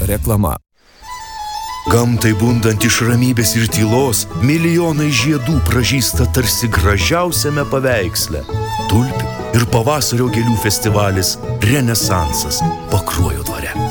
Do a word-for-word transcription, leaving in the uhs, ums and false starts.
Reklama. Gamtai bundant iš ramybės ir tylos, milijonai žiedų pražysta tarsi gražiausiame paveiksle. Tulpių ir pavasario gėlių festivalis Renesansas Pakruojo dvare.